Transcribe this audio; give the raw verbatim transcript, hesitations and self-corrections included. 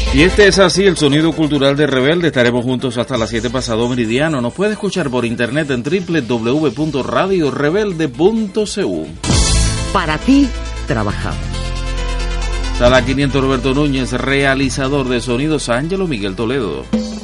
Y este es así el sonido cultural de Rebelde. Estaremos juntos hasta las siete pasado meridiano. Nos puede escuchar por internet en doble u doble u doble u punto radio rebelde punto c u. Para ti, trabajamos. Sala quinientos Roberto Núñez, realizador de sonidos Ángelo Miguel Toledo.